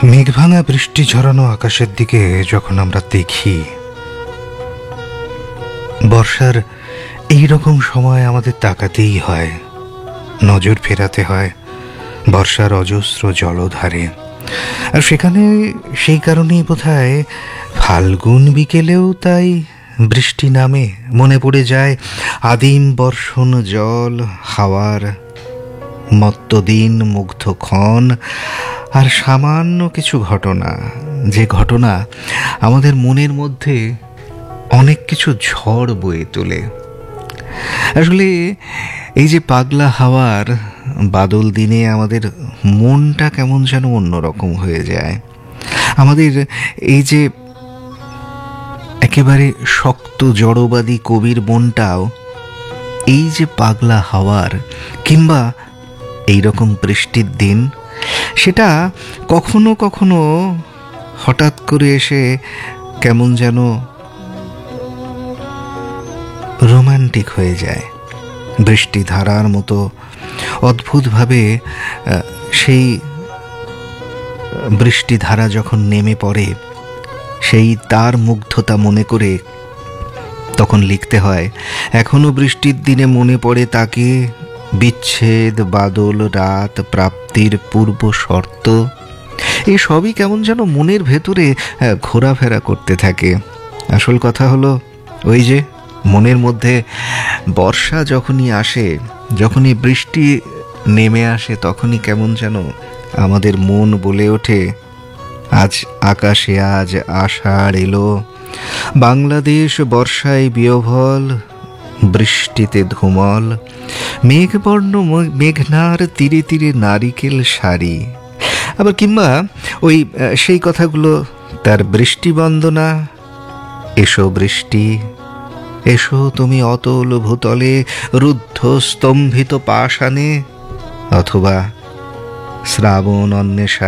মেঘভাঙা বৃষ্টি ঝরানো আকাশের দিকে যখন আমরা দেখি, বর্ষার এই রকম সময় আমাদের তাকাতেই হয়, নজর ফেরাতে হয় বর্ষার অজস্র জলধারে। আর সেখানে সেই কারণেই বোধহয় ফাল্গুন বিকেলেও তাই বৃষ্টি নামে, মনে পড়ে যায় আদিম বর্ষণ জল, হাওয়ার মত্তদিন মুগ্ধক্ষণ, আর সামান্য কিছু ঘটনা, যে ঘটনা আমাদের মনের মধ্যে অনেক কিছু ঝড় বয়ে তোলে। আসলে এই যে পাগলা হাওয়ার বাদল দিনে আমাদের মনটা কেমন যেন অন্যরকম হয়ে যায়। আমাদের এই যে একেবারে শক্ত জড়বাদী কবির মনটাও এই যে পাগলা হাওয়ার কিংবা এইরকম বৃষ্টির দিন, সেটা কখনো কখনো হঠাৎ করে এসে কেমন যেন রোমান্টিক হয়ে যায়। বৃষ্টি ধারার মতো অদ্ভুতভাবে সেই বৃষ্টি ধারা যখন নেমে পড়ে, সেই তার মুগ্ধতা মনে করে তখন লিখতে হয়, এখনো বৃষ্টির দিনে মনে পড়ে তাকে, বিচ্ছেদ, বাদল, রাত, প্রাপ্তির পূর্ব শর্ত, এই সবই কেমন যেন মনের ভেতরে ঘোরাফেরা করতে থাকে। আসল কথা হলো ওই যে মনের মধ্যে বর্ষা যখনই আসে, যখনই বৃষ্টি নেমে আসে, তখনই কেমন যেন আমাদের মন বলে ওঠে, আজ আকাশে আজ আষাঢ় এলো, বাংলাদেশ বর্ষায় বিহ্বল, বৃষ্টিতে ধুমল, মেঘবর্ণ মেঘনার তীরে তীরে নারিকেল সারি। আবার কিংবা ওই সেই কথাগুলো, তার বৃষ্টি বন্দনা, এসো বৃষ্টি এসো তুমি অতল ভূতলে, রুদ্ধ স্তম্ভিত পাষাণে, অথবা শ্রাবণ অন্বেষা